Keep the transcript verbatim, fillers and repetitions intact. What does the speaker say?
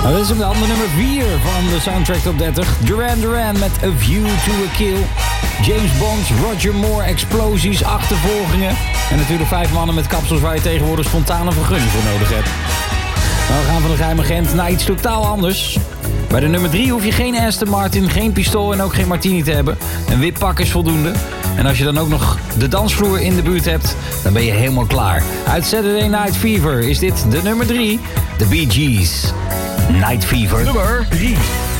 Nou, dit is hem dan de nummer vier van de Soundtrack Top dertig. Duran Duran met A View to a Kill. James Bond, Roger Moore, explosies, achtervolgingen. En natuurlijk vijf mannen met kapsels waar je tegenwoordig spontaan een vergunning voor nodig hebt. Nou, we gaan van de geheime agent naar iets totaal anders. Bij de nummer drie hoef je geen Aston Martin, geen pistool en ook geen martini te hebben. Een wit pak is voldoende. En als je dan ook nog de dansvloer in de buurt hebt, dan ben je helemaal klaar. Uit Saturday Night Fever is dit de nummer drie. De Bee Gees. Night Fever. Nummer drie.